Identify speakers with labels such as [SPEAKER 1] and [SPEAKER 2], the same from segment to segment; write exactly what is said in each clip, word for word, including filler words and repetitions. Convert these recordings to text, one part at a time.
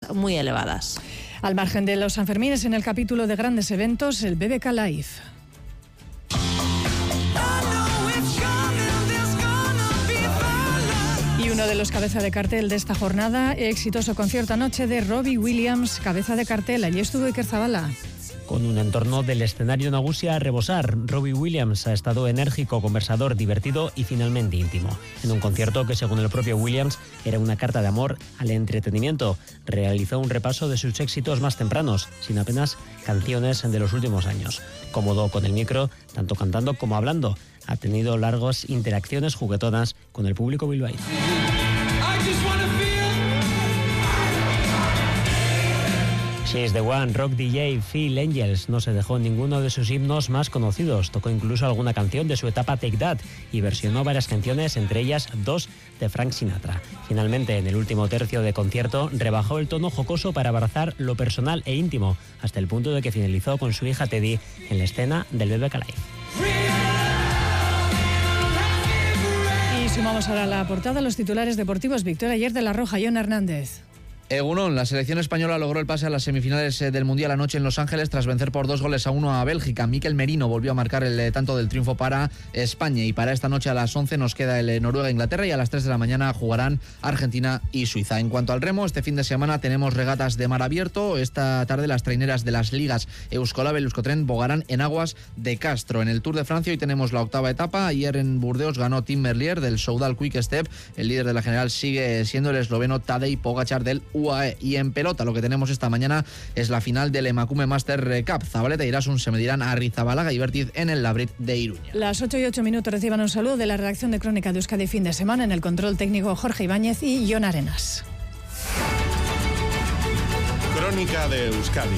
[SPEAKER 1] muy elevadas.
[SPEAKER 2] Al margen de los Sanfermines, en el capítulo de grandes eventos, el B B K Live. Y uno de los cabeza de cartel de esta jornada, exitoso concierto anoche de Robbie Williams, cabeza de cartel. Allí estuvo Iker Zabala.
[SPEAKER 3] Con un entorno del escenario nagusia a rebosar, Robbie Williams ha estado enérgico, conversador, divertido y finalmente íntimo. En un concierto que, según el propio Williams, era una carta de amor al entretenimiento. Realizó un repaso de sus éxitos más tempranos, sin apenas canciones de los últimos años. Cómodo con el micro, tanto cantando como hablando. Ha tenido largas interacciones juguetonas con el público bilbaíno. She's the One, rock D J Phil Angels no se dejó ninguno de sus himnos más conocidos. Tocó incluso alguna canción de su etapa Take That y versionó varias canciones, entre ellas dos de Frank Sinatra. Finalmente, en el último tercio de concierto, rebajó el tono jocoso para abrazar lo personal e íntimo, hasta el punto de que finalizó con su hija Teddy en la escena del B B K Live.
[SPEAKER 2] Y sumamos ahora a la portada los titulares deportivos. Victoria ayer de la Roja, John Hernández.
[SPEAKER 4] Egunon, la selección española logró el pase a las semifinales del Mundial anoche en Los Ángeles tras vencer por dos goles a uno a Bélgica. Mikel Merino volvió a marcar el tanto del triunfo para España y para esta noche a las once nos queda el Noruega-Inglaterra y a las tres de la mañana jugarán Argentina y Suiza. En cuanto al remo, este fin de semana tenemos regatas de mar abierto. Esta tarde las traineras de las ligas Euskolab y Euskotren bogarán en aguas de Castro. En el Tour de Francia hoy tenemos la octava etapa. Ayer en Burdeos ganó Tim Merlier del Soudal Quick Step. El líder de la general sigue siendo el esloveno Tadej Pogačar del U A E. Y en pelota lo que tenemos esta mañana es la final del Emakume Master Cup. Zabaleta y Irasun se medirán a Arrizabalaga y Bertiz en el Labrit de Iruña.
[SPEAKER 2] Las ocho y ocho minutos reciban un saludo de la redacción de Crónica de Euskadi fin de semana. En el control técnico Jorge Ibáñez y Jon Arenas.
[SPEAKER 5] Crónica de Euskadi.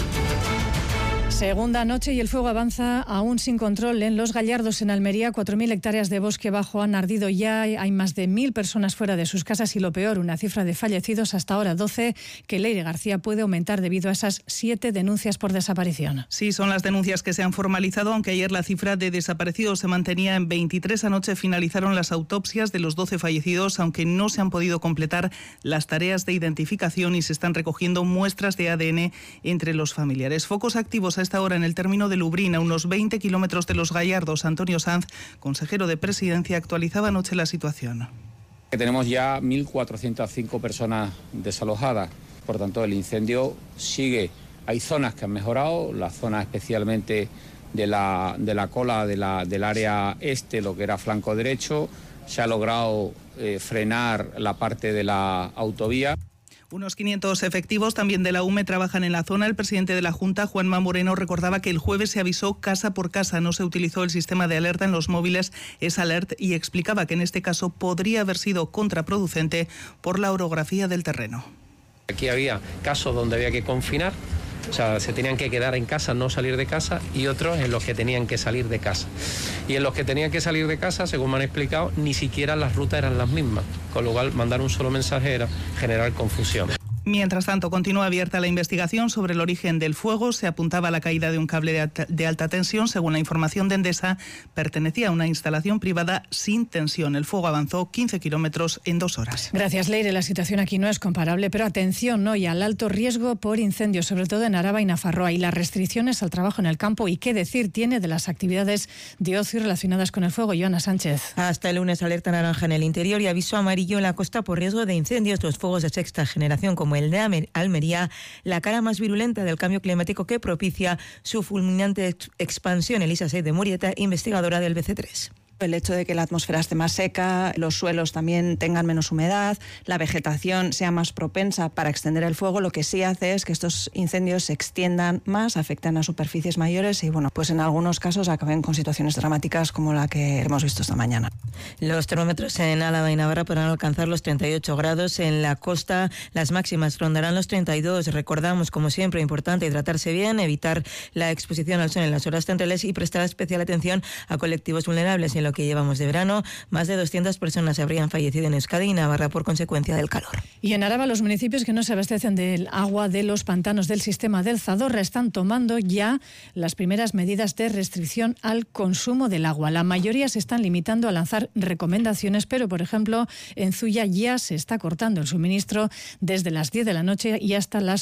[SPEAKER 2] Segunda noche y el fuego avanza aún sin control en Los Gallardos, en Almería. cuatro mil hectáreas de bosque bajo han ardido ya. Hay más de mil personas fuera de sus casas y lo peor, una cifra de fallecidos hasta ahora doce, que Leire García puede aumentar debido a esas siete denuncias por desaparición.
[SPEAKER 6] Sí, son las denuncias que se han formalizado, aunque ayer la cifra de desaparecidos se mantenía en veintitrés. Anoche finalizaron las autopsias de los doce fallecidos, aunque no se han podido completar las tareas de identificación y se están recogiendo muestras de A D N entre los familiares. Focos activos a esta hora en el término de Lubrina, a unos veinte kilómetros de Los Gallardos. Antonio Sanz, consejero de Presidencia, actualizaba anoche la situación.
[SPEAKER 7] Tenemos ya mil cuatrocientas cinco personas desalojadas, por tanto el incendio sigue. Hay zonas que han mejorado, la zona especialmente de la, de la cola de la, del área este, lo que era flanco derecho, se ha logrado eh, frenar la parte de la autovía.
[SPEAKER 6] Unos quinientos efectivos también de la U M E trabajan en la zona. El presidente de la Junta, Juanma Moreno, recordaba que el jueves se avisó casa por casa. No se utilizó el sistema de alerta en los móviles S-Alert y explicaba que en este caso podría haber sido contraproducente por la orografía del terreno.
[SPEAKER 8] Aquí había casos donde había que confinar, o sea, se tenían que quedar en casa, no salir de casa, y otros en los que tenían que salir de casa. Y en los que tenían que salir de casa, según me han explicado, ni siquiera las rutas eran las mismas, con lo cual mandar un solo mensaje era generar confusión.
[SPEAKER 6] Mientras tanto, continúa abierta la investigación sobre el origen del fuego. Se apuntaba a la caída de un cable de alta, de alta tensión. Según la información de Endesa, pertenecía a una instalación privada sin tensión. El fuego avanzó quince kilómetros en dos horas.
[SPEAKER 2] Gracias, Leire. La situación aquí no es comparable, pero atención hoy al alto riesgo por incendios, sobre todo en Araba y Nafarroa, y las restricciones al trabajo en el campo. ¿Y qué decir tiene de las actividades de ocio relacionadas con el fuego? Joana Sánchez.
[SPEAKER 9] Hasta el lunes alerta naranja en el interior y aviso amarillo en la costa por riesgo de incendios. Los fuegos de sexta generación, como el de Almería, la cara más virulenta del cambio climático que propicia su fulminante expansión. Elisa Sey de Murieta, investigadora del B C tres.
[SPEAKER 10] El hecho de que la atmósfera esté más seca, los suelos también tengan menos humedad, la vegetación sea más propensa para extender el fuego, lo que sí hace es que estos incendios se extiendan más, afecten a superficies mayores y, bueno, pues en algunos casos acaben con situaciones dramáticas como la que hemos visto esta mañana.
[SPEAKER 9] Los termómetros en Álava y Navarra podrán alcanzar los treinta y ocho grados. En la costa las máximas rondarán los treinta y dos. Recordamos, como siempre, importante hidratarse bien, evitar la exposición al sol en las horas centrales y prestar especial atención a colectivos vulnerables. En lo que llevamos de verano, más de doscientas personas habrían fallecido en Euskadi y Navarra por consecuencia del calor.
[SPEAKER 2] Y en Araba, los municipios que no se abastecen del agua de los pantanos del sistema del Zadorra están tomando ya las primeras medidas de restricción al consumo del agua. La mayoría se están limitando a lanzar recomendaciones, pero, por ejemplo, en Zuya ya se está cortando el suministro desde las diez de la noche y hasta las